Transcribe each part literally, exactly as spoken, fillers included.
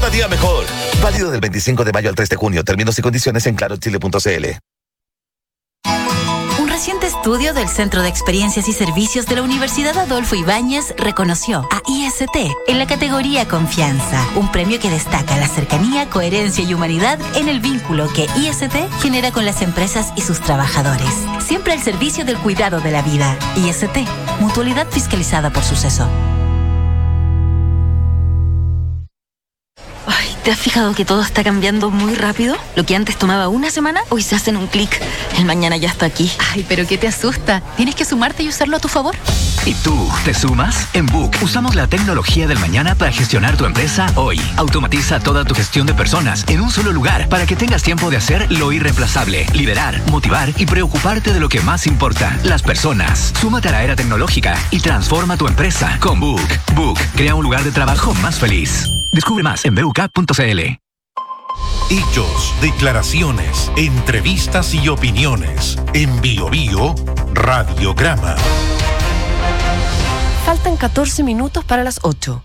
cada día mejor. Válido del veinticinco de mayo al tres de junio. Términos y condiciones en claro chile punto c l. Un reciente estudio del Centro de Experiencias y Servicios de la Universidad Adolfo Ibáñez reconoció a I S T en la categoría Confianza, un premio que destaca la cercanía, coherencia y humanidad en el vínculo que I S T genera con las empresas y sus trabajadores. Siempre al servicio del cuidado de la vida. I S T, mutualidad fiscalizada por Suceso. Ay, ¿te has fijado que todo está cambiando muy rápido? Lo que antes tomaba una semana, hoy se hace en un clic. El mañana ya está aquí. Ay, pero ¿qué te asusta? Tienes que sumarte y usarlo a tu favor. ¿Y tú, te sumas? En Book usamos la tecnología del mañana para gestionar tu empresa hoy. Automatiza toda tu gestión de personas en un solo lugar para que tengas tiempo de hacer lo irreemplazable, liderar, motivar y preocuparte de lo que más importa, las personas. Súmate a la era tecnológica y transforma tu empresa con Book. Book crea un lugar de trabajo más feliz. Descubre más en b u k punto c l. Hechos, declaraciones, entrevistas y opiniones. En Bio Bio, Radiograma. Faltan catorce minutos para las ocho.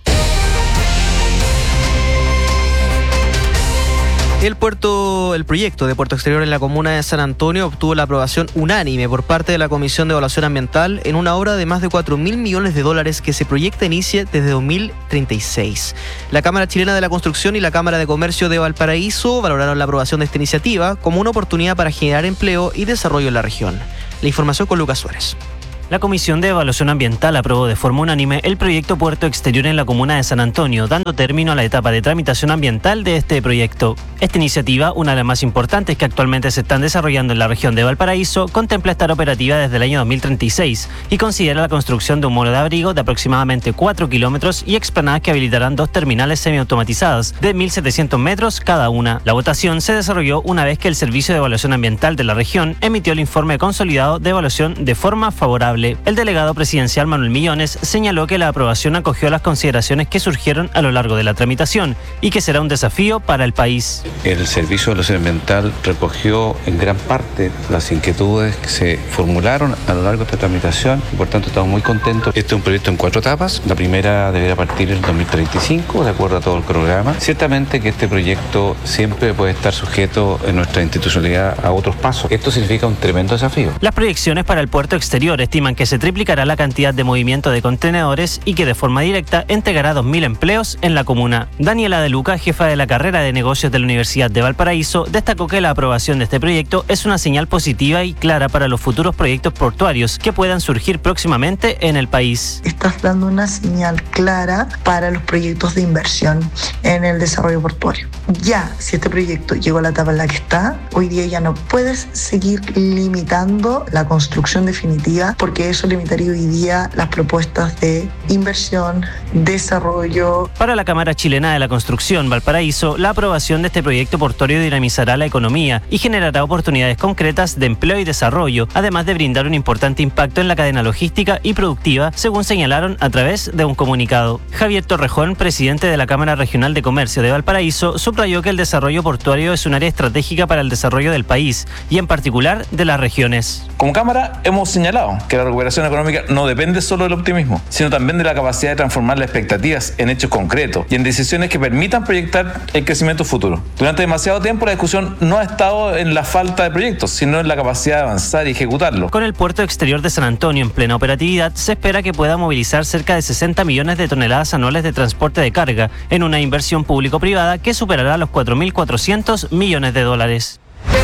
El puerto, el proyecto de Puerto Exterior en la comuna de San Antonio obtuvo la aprobación unánime por parte de la Comisión de Evaluación Ambiental en una obra de más de cuatro mil millones de dólares que se proyecta inicie desde dos mil treinta y seis. La Cámara Chilena de la Construcción y la Cámara de Comercio de Valparaíso valoraron la aprobación de esta iniciativa como una oportunidad para generar empleo y desarrollo en la región. La información con Lucas Suárez. La Comisión de Evaluación Ambiental aprobó de forma unánime el proyecto Puerto Exterior en la comuna de San Antonio, dando término a la etapa de tramitación ambiental de este proyecto. Esta iniciativa, una de las más importantes que actualmente se están desarrollando en la región de Valparaíso, contempla estar operativa desde el año dos mil treinta y seis y considera la construcción de un muro de abrigo de aproximadamente cuatro kilómetros y explanadas que habilitarán dos terminales semiautomatizadas de mil setecientos metros cada una. La votación se desarrolló una vez que el Servicio de Evaluación Ambiental de la región emitió el informe consolidado de evaluación de forma favorable. El delegado presidencial Manuel Millones señaló que la aprobación acogió las consideraciones que surgieron a lo largo de la tramitación y que será un desafío para el país. El Servicio de Evaluación Ambiental recogió en gran parte las inquietudes que se formularon a lo largo de esta tramitación y por tanto estamos muy contentos. Este es un proyecto en cuatro etapas. La primera deberá partir en dos mil treinta y cinco, de acuerdo a todo el programa. Ciertamente que este proyecto siempre puede estar sujeto en nuestra institucionalidad a otros pasos. Esto significa un tremendo desafío. Las proyecciones para el puerto exterior estiman que se triplicará la cantidad de movimiento de contenedores y que de forma directa entregará dos mil empleos en la comuna. Daniela De Luca, jefa de la carrera de negocios de la Universidad de Valparaíso, destacó que la aprobación de este proyecto es una señal positiva y clara para los futuros proyectos portuarios que puedan surgir próximamente en el país. Estás dando una señal clara para los proyectos de inversión en el desarrollo portuario. Ya, si este proyecto llegó a la etapa en la que está, hoy día ya no puedes seguir limitando la construcción definitiva porque que eso limitaría hoy día las propuestas de inversión, desarrollo. Para la Cámara Chilena de la Construcción, Valparaíso, la aprobación de este proyecto portuario dinamizará la economía y generará oportunidades concretas de empleo y desarrollo, además de brindar un importante impacto en la cadena logística y productiva, según señalaron a través de un comunicado. Javier Torrejón, presidente de la Cámara Regional de Comercio de Valparaíso, subrayó que el desarrollo portuario es un área estratégica para el desarrollo del país y en particular de las regiones. Como Cámara hemos señalado que la recuperación económica no depende solo del optimismo, sino también de la capacidad de transformar las expectativas en hechos concretos y en decisiones que permitan proyectar el crecimiento futuro. Durante demasiado tiempo la discusión no ha estado en la falta de proyectos, sino en la capacidad de avanzar y ejecutarlos. Con el puerto exterior de San Antonio en plena operatividad, se espera que pueda movilizar cerca de sesenta millones de toneladas anuales de transporte de carga en una inversión público-privada que superará los cuatro mil cuatrocientos millones de dólares.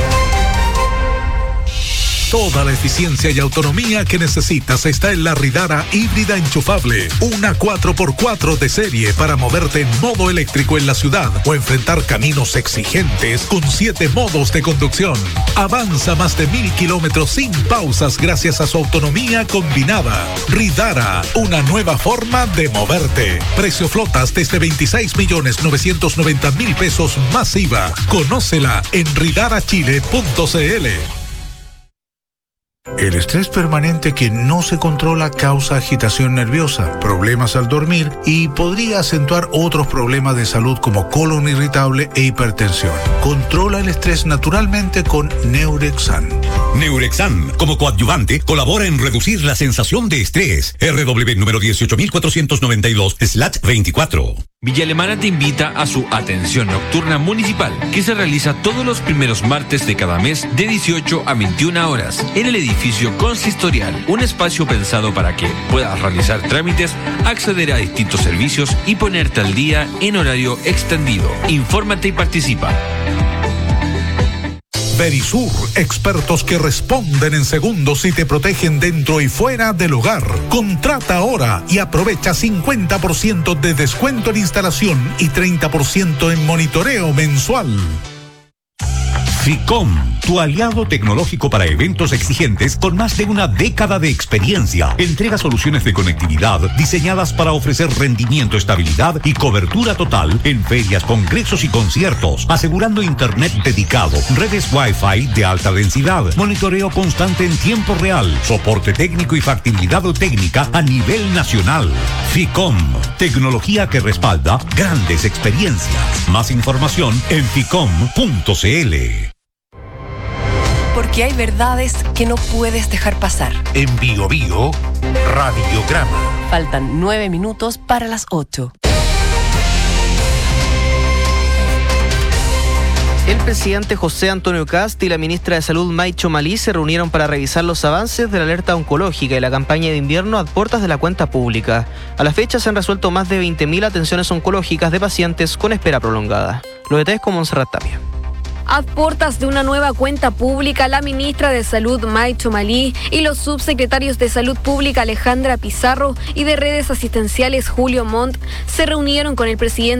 Toda la eficiencia y autonomía que necesitas está en la Ridara híbrida enchufable. Una cuatro por cuatro de serie para moverte en modo eléctrico en la ciudad o enfrentar caminos exigentes con siete modos de conducción. Avanza más de mil kilómetros sin pausas gracias a su autonomía combinada. Ridara, una nueva forma de moverte. Precio flotas desde veintiséis millones novecientos noventa mil pesos más I V A. Conócela en ridara chile punto c l. El estrés permanente que no se controla causa agitación nerviosa, problemas al dormir y podría acentuar otros problemas de salud como colon irritable e hipertensión. Controla el estrés naturalmente con Neurexan. Neurexan, como coadyuvante, colabora en reducir la sensación de estrés. R W número dieciocho mil cuatrocientos noventa y dos slash veinticuatro. Villa Alemana te invita a su atención nocturna municipal, que se realiza todos los primeros martes de cada mes de dieciocho a veintiuna horas en el edificio consistorial, un espacio pensado para que puedas realizar trámites, acceder a distintos servicios y ponerte al día en horario extendido. Infórmate y participa. Verisur, expertos que responden en segundos y te protegen dentro y fuera del hogar. Contrata ahora y aprovecha cincuenta por ciento de descuento en instalación y treinta por ciento en monitoreo mensual. FICOM, tu aliado tecnológico para eventos exigentes con más de una década de experiencia. Entrega soluciones de conectividad diseñadas para ofrecer rendimiento, estabilidad y cobertura total en ferias, congresos y conciertos, asegurando internet dedicado, redes Wi-Fi de alta densidad, monitoreo constante en tiempo real, soporte técnico y factibilidad técnica a nivel nacional. FICOM, tecnología que respalda grandes experiencias. Más información en ficom punto cl. Porque hay verdades que no puedes dejar pasar. En Bio Bio, Radiograma. Faltan nueve minutos para las ocho. El presidente José Antonio Kast y la ministra de Salud May Chomalí se reunieron para revisar los avances de la alerta oncológica y la campaña de invierno a puertas de la cuenta pública. A la fecha se han resuelto más de veinte mil atenciones oncológicas de pacientes con espera prolongada. Los detalles con Montserrat Tapia. A puertas de una nueva cuenta pública, la ministra de Salud, May Chomalí, y los subsecretarios de Salud Pública, Alejandra Pizarro, y de Redes Asistenciales, Julio Montt, se reunieron con el presidente